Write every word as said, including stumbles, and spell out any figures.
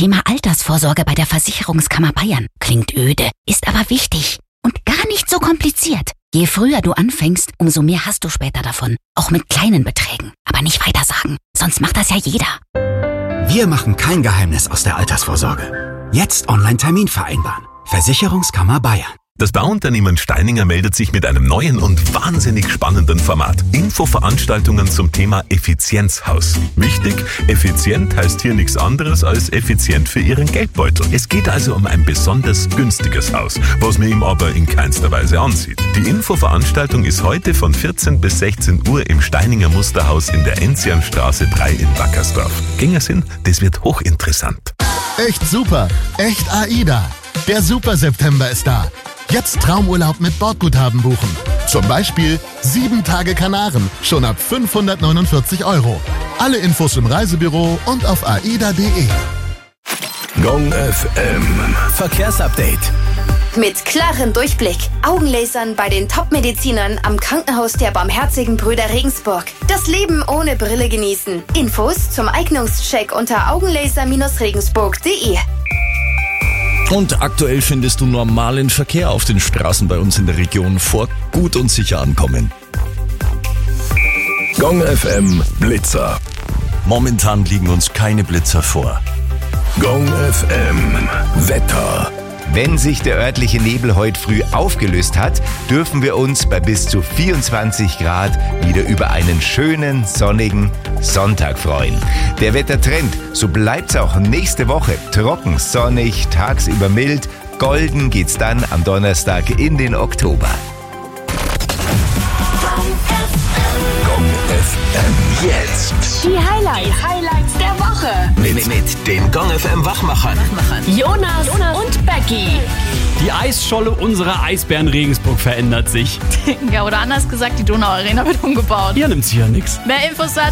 Thema Altersvorsorge bei der Versicherungskammer Bayern. Klingt öde, ist aber wichtig und gar nicht so kompliziert. Je früher du anfängst, umso mehr hast du später davon. Auch mit kleinen Beträgen. Aber nicht weitersagen, sonst macht das ja jeder. Wir machen kein Geheimnis aus der Altersvorsorge. Jetzt Online-Termin vereinbaren. Versicherungskammer Bayern. Das Bauunternehmen Steininger meldet sich mit einem neuen und wahnsinnig spannenden Format. Infoveranstaltungen zum Thema Effizienzhaus. Wichtig, effizient heißt hier nichts anderes als effizient für Ihren Geldbeutel. Es geht also um ein besonders günstiges Haus, was man ihm aber in keinster Weise ansieht. Die Infoveranstaltung ist heute von vierzehn bis sechzehn Uhr im Steininger Musterhaus in der Enzianstraße drei in Wackersdorf. Gängers hin, das wird hochinteressant. Echt super, echt AIDA. Der Super September ist da. Jetzt Traumurlaub mit Bordguthaben buchen. Zum Beispiel sieben Tage Kanaren, schon ab fünfhundertneunundvierzig Euro. Alle Infos im Reisebüro und auf aida punkt de. Gong F M Verkehrsupdate. Mit klarem Durchblick. Augenlasern bei den Top-Medizinern am Krankenhaus der Barmherzigen Brüder Regensburg. Das Leben ohne Brille genießen. Infos zum Eignungscheck unter augenlaser regensburg punkt de. Und aktuell findest du normalen Verkehr auf den Straßen bei uns in der Region vor gut und sicher ankommen. Gong F M Blitzer. Momentan liegen uns keine Blitzer vor. Gong F M Wetter. Wenn sich der örtliche Nebel heute früh aufgelöst hat, dürfen wir uns bei bis zu vierundzwanzig Grad wieder über einen schönen, sonnigen Sonntag freuen. Der Wettertrend, so bleibt's auch nächste Woche. Trocken, sonnig, tagsüber mild. Golden geht's dann am Donnerstag in den Oktober. Gong F M jetzt. Die Highlights, Die Highlights der Woche. Mit, mit den Gong F M Wachmachern. Jonas, Jonas und Becky. Die Eisscholle unserer Eisbären Regensburg verändert sich. Ja, oder anders gesagt, die Donau Arena wird umgebaut. Ihr nimmt's hier nix. Mehr Infos dazu